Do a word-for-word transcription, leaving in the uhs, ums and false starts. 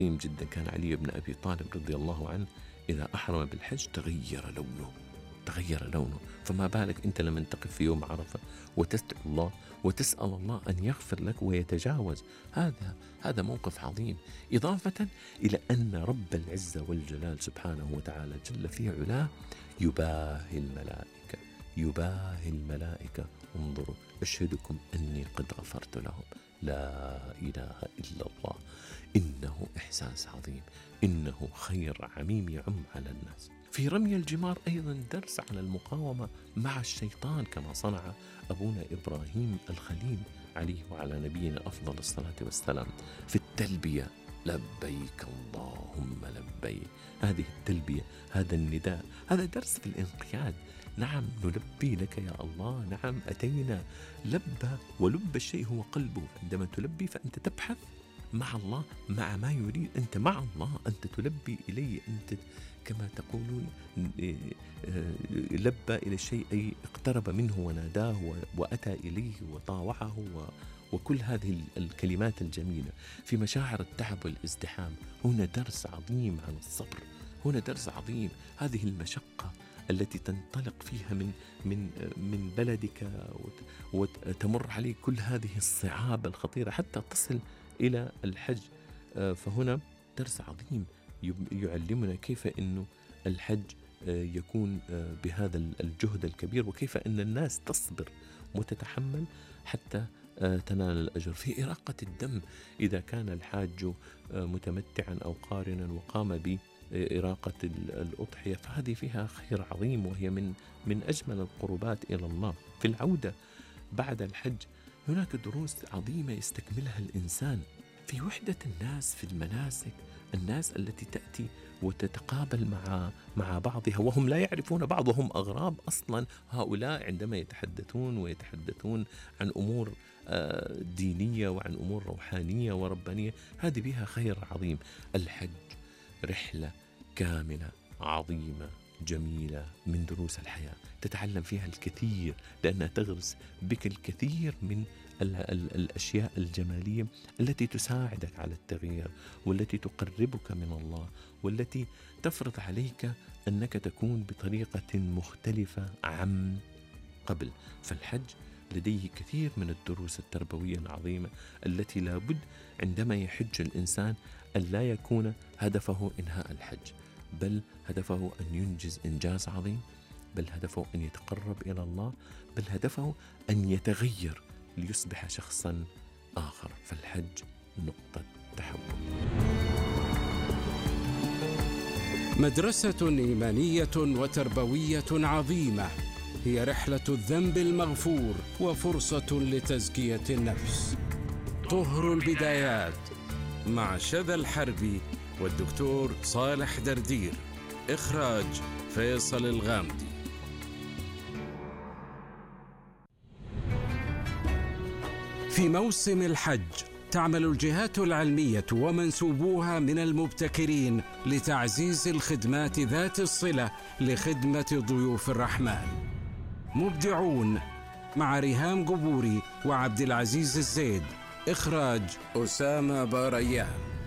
جدا. كان علي بن أبي طالب رضي الله عنه إذا أحرم بالحج تغير لونه تغير لونه فما بالك أنت لما تقف في يوم عرفة وتستدعي الله وتسأل الله أن يغفر لك ويتجاوز. هذا هذا موقف عظيم، إضافة إلى أن رب العزة والجلال سبحانه وتعالى جل في علاه يباهي الملائكة يباهي الملائكة انظروا أشهدكم أني قد غفرت لهم. لا إله إلا الله، إنه إحساس عظيم، إنه خير عميم يعم على الناس. في رمي الجمار أيضا درس على المقاومة مع الشيطان كما صنع أبونا إبراهيم الخليل عليه وعلى نبينا أفضل الصلاة والسلام. في التلبية لبيك اللهم لبيك، هذه التلبية، هذا النداء، هذا درس في الانقياد. نعم نلبي لك يا الله، نعم أتينا. لبى ولب الشيء هو قلبه. عندما تلبي فأنت تبحث مع الله مع ما يريد، أنت مع الله، أنت تلبي إليه، أنت كما تقولون لبى إلى الشيء أي اقترب منه وناداه وأتى إليه وطاوعه وكل هذه الكلمات الجميلة. في مشاعر التعب والازدحام هنا درس عظيم عن الصبر، هنا درس عظيم. هذه المشقة التي تنطلق فيها من من من بلدك وتمر عليك كل هذه الصعاب الخطيرة حتى تصل إلى الحج، فهنا درس عظيم يعلمنا كيف أنه الحج يكون بهذا الجهد الكبير، وكيف أن الناس تصبر وتتحمل حتى تنال الأجر. في إراقة الدم إذا كان الحاج متمتعا أو قارنا وقام بإراقة الأضحية فهذه فيها خير عظيم، وهي من من أجمل القربات إلى الله. في العودة بعد الحج هناك دروس عظيمة يستكملها الإنسان في وحدة الناس في المناسك، الناس التي تأتي وتتقابل مع مع بعضها وهم لا يعرفون بعض وهم أغراب أصلا. هؤلاء عندما يتحدثون ويتحدثون عن أمور دينية وعن أمور روحانية وربانية هذه بها خير عظيم. الحج رحلة كاملة عظيمة جميلة من دروس الحياة، تتعلم فيها الكثير لأنها تغرس بك الكثير من ال ال الأشياء الجمالية التي تساعدك على التغيير، والتي تقربك من الله، والتي تفرض عليك أنك تكون بطريقة مختلفة عن قبل. فالحج لديه كثير من الدروس التربوية العظيمة التي لابد عندما يحج الإنسان أن لا يكون هدفه إنهاء الحج، بل هدفه أن ينجز إنجاز عظيم، بل هدفه أن يتقرب إلى الله، بل هدفه أن يتغير ليصبح شخصا آخر. فالحج نقطة تحول. مدرسة إيمانية وتربوية عظيمة هي رحلة الذنب المغفور وفرصة لتزكية النفس. طهر البدايات مع شذى الحربي والدكتور صالح دردير. إخراج فيصل الغامدي. في موسم الحج تعمل الجهات العلمية ومنسوبوها من المبتكرين لتعزيز الخدمات ذات الصلة لخدمة ضيوف الرحمن. مبدعون مع ريهام قبوري وعبد العزيز الزيد. إخراج أسامة باريان.